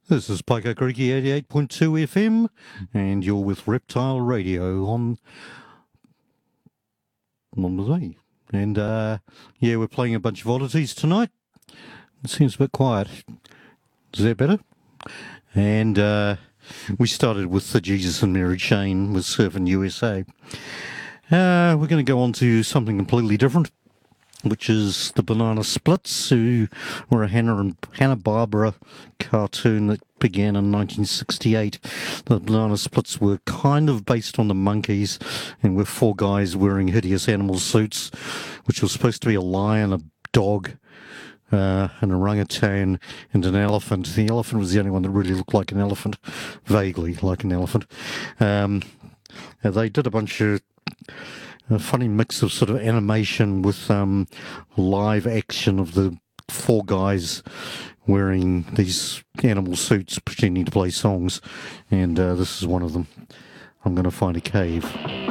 This is Paika Creaky 88.2 FM, and you're with Reptile Radio on the day. And we're playing a bunch of oddities tonight. It seems a bit quiet. Is that better? And we started with the Jesus and Mary Chain with Surfing USA. We're going to go on to something completely different, which is the Banana Splits, who were a Hanna-Barbera cartoon that began in 1968. The Banana Splits were kind of based on the Monkees, and were four guys wearing hideous animal suits, which was supposed to be a lion, a dog, an orangutan, and an elephant. The elephant was the only one that really looked like an elephant, vaguely like an elephant. They did a bunch of a funny mix of sort of animation with live action of the four guys wearing these animal suits pretending to play songs, and this is one of them. I'm going to find a cave.